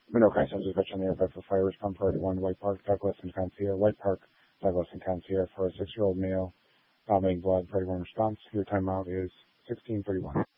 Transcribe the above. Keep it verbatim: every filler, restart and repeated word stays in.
Middle Christ has a on the airport for fire response priority one, White Park, Douglas and Concierge, White Park, Douglas and Concierge for a six-year-old male vomiting blood, priority one response. Your timeout is sixteen thirty-one.